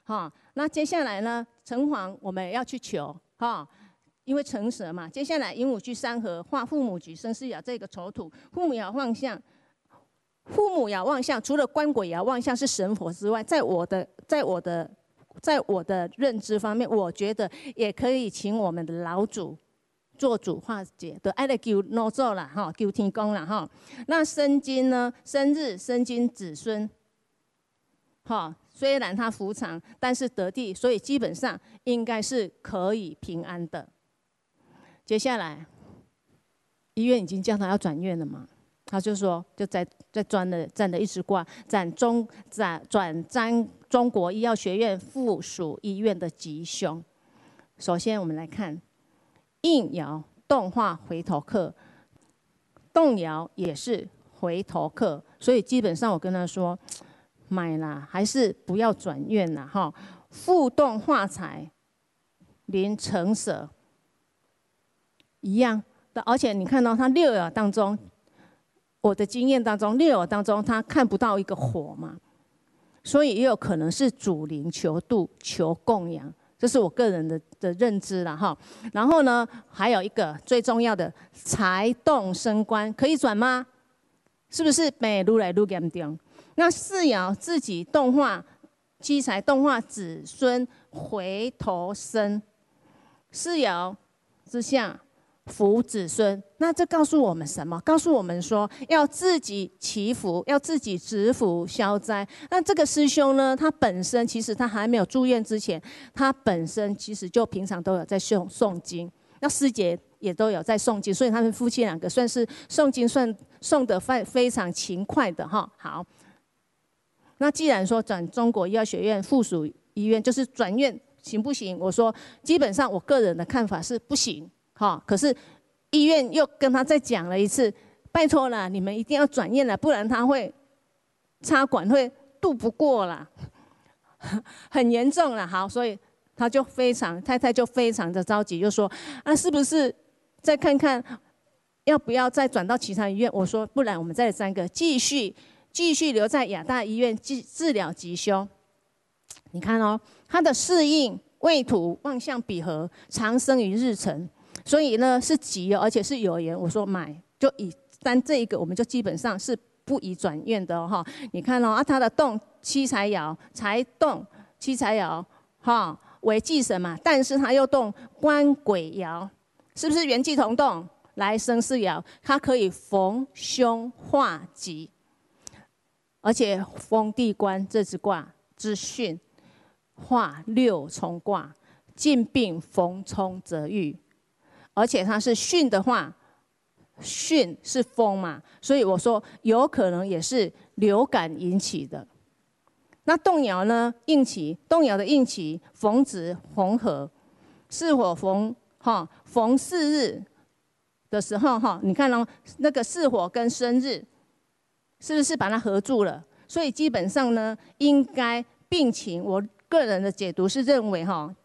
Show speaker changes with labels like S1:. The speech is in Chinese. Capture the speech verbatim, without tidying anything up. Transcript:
S1: 哈。那接下来呢，城隍我们要去求哈，因为成蛇嘛。接下来寅午戌三合，化父母举生巳爻这个丑土，父母爻旺相。父母爻旺相，除了官鬼爻旺相是神佛之外，在我的在我的在我的认知方面，我觉得也可以请我们的老祖做主化解，就爱来求老祖啦，哈，求天公啦，哈。那生金呢？生日生金子孙，哈，虽然他福长，但是得地，所以基本上应该是可以平安的。接下来，医院已经叫他要转院了嘛？他就说，就在在转了占了一支卦，转中转转占中国医药学院附属医院的吉凶。首先我们来看应爻动化回头客，动爻也是回头客，所以基本上我跟他说，买啦，还是不要转院啦哈。复动化财，临成蛇，一样的，而且你看到他六爻当中。我的经验当中，六爻当中他看不到一个火嘛，所以也有可能是主灵求度、求供养，这是我个人的的认知了哈。然后呢，还有一个最重要的财动升官，可以转吗？是不是每愈来愈严重？那四爻自己动化七财动化子孙回头生，四爻之下。福子孙，那这告诉我们什么？告诉我们说，要自己祈福，要自己植福消灾。那这个师兄呢，他本身其实他还没有住院之前，他本身其实就平常都有在诵诵经，那师姐也都有在诵经，所以他们夫妻两个算是诵经算诵得非非常勤快的哈。好，那既然说转中国医药学院附属医院，就是转院行不行？我说，基本上我个人的看法是不行。好，可是医院又跟他再讲了一次，拜托了，你们一定要转院了，不然他会插管会渡不过了，很严重了。好，所以他就非常太太就非常的着急，就说啊，是不是再看看要不要再转到其他医院？我说，不然我们再三个继续继续留在亚大医院治治疗吉凶。你看哦，他的适应未土望向比合，长生于日辰。所以呢是吉哦，而且是有缘。我说买就以单这一个，我们就基本上是不宜转院的哈、哦。你看哦，啊，它的动七财爻，财动七财爻哈为忌神嘛，但是它又动官鬼爻，是不是元气同动？来生巳爻，它可以逢凶化吉，而且逢地官这支卦之巽化六冲卦，进病逢冲则愈。而且它是巽的话，巽是风嘛，所以我说有可能也是流感引起的。那动爻呢？应期，动爻的应期逢子逢合，巳火逢哈逢巳日的时候哈，你看哦，那个巳火跟申日是不是把它合住了？所以基本上呢，应该病情，我个人的解读是认为哈，